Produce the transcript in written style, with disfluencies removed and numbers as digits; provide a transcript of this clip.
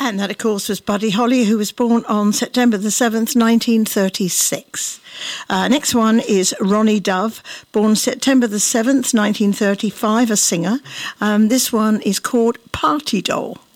And that, of course, was Buddy Holly, who was born on September the 7th, 1936. Next one is Ronnie Dove, born September the 7th, 1935, a singer. This one is called Party Doll.